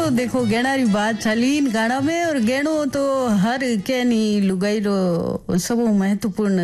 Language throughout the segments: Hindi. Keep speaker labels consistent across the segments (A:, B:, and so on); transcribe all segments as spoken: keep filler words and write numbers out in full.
A: तो देखो गहना री बात चली इन गाना में, और गहनो तो हर के नी लुगाई रो सब महत्वपूर्ण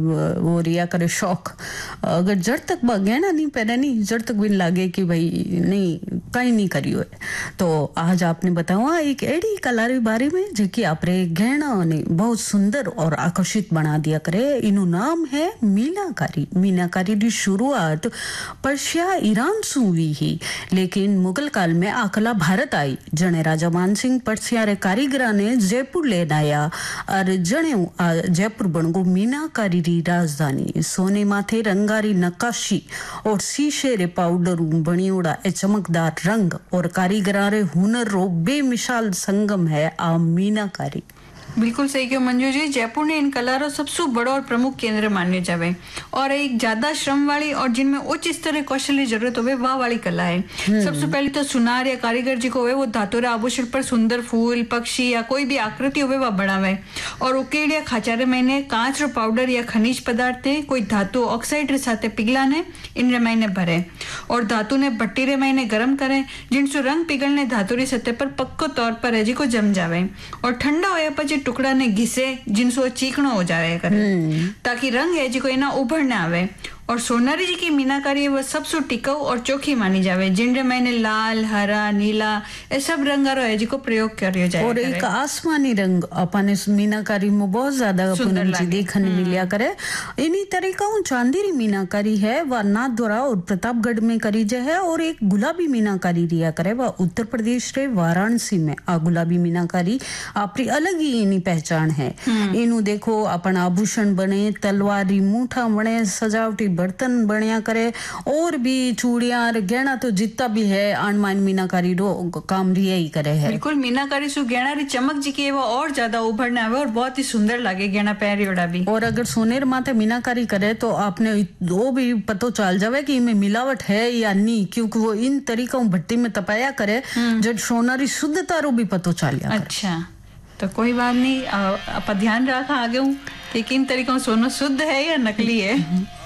A: वो रिया करे शौक। अगर जड़ तक गहना नहीं पहने नहीं जड़ तक भी लागे कि भाई नहीं कहीं नहीं करियो है। तो आज आपने बताया एक एडी कला री बारे में जेकी आपरे गहना ने बहुत सुंदर और आकर्षित बना दिया करे। इनु नाम है मीनाकारी। मीनाकारी री शुरुआत पर्शिया ईरान सु हुई ही, लेकिन मुगल काल में आ कला भारत आई। जने राजा मानसिंह पर्सिया रे कारीगरा ने जयपुर लेन आया और जने जयपुर बन गो मीनाकारी री राजधानी। सोने माथे रंगारी नक्काशी और शीशे रे पाउडर बणियोड़ा ए चमकदार रंग और कारीगरा रे हुनर रो बेमिसाल संगम है आ मीनाकारी।
B: बिल्कुल सही क्यों मंजू जी, जयपुर ने इन कला रो सबसे बड़ो और प्रमुख केंद्र मान्य जावे और एक ज्यादा श्रम वाली और जिनमें उच्च स्तर के कौशल की जरूरत होवे वह वाली कला है। सबसे पहले तो सुनार या कारीगर जी को होवे वो धातु रे आभूषण पर सुंदर फूल पक्षी या कोई भी आकृति होवे वह बनावे और उकेड़ या खाचारे महीने कांच रो पाउडर या खनिज पदार्थ कोई धातु ऑक्साइड रे साथे पिघलाने इन रे महीने भरे और धातु ने भट्टी रे महीने गर्म करे जिनसे रंग पिघलने धातु री सतह पर पक्को तौर पर है जी को जम जावे और ठंडा होया પછી टुकड़ा ने घिसे जिनसो चीकणो हो जावे करे ताकि रंग है जी को इना उभर न आवे। और सोनारी जी की मीनाकारी वो सबसे टिकाऊ और चोखी मानी जावे जिनरे मैंने लाल हरा नीला ये सब रंगारो है जी को प्रयोग करियो जाए
A: और एक आसमानी रंग अपने मीनाकारी में बहुत ज्यादा देखने मिलिया करे। इन्हीं तरीका चांदी री मीनाकारी है वह नाथ द्वारा और प्रतापगढ़ में करी जाए है और एक गुलाबी मीनाकारी रिया करे वह उत्तर प्रदेश रे वाराणसी में। आ गुलाबी मीनाकारी आपरी अलग ही इनी पहचान है। इनु देखो अपन आभूषण बने तलवारी मूठा बने सजावटी बर्तन बढ़िया करे और भी चूड़ियां गहना तो जितना भी है आनमान मीनाकारी रो काम रिया ही करे है।
B: बिल्कुल मीनाकारी सु गहना री चमक जी की वो और ज्यादा उभरना है और बहुत ही सुंदर लगे गहना पहरियोड़ा भी।
A: और अगर सोनेर माथे मीनाकारी करे तो आपने वो भी पतो चल जावे कि इनमें मिलावट है या नहीं, क्योंकि वो इन तरीकों भट्टी में तपाया करे जब सोनारी शुद्धता रो भी पतो चल जाए।
B: अच्छा तो कोई बात नहीं, आप ध्यान रखा आगे हूँ कि किन तरीकों सोना शुद्ध है या नकली है।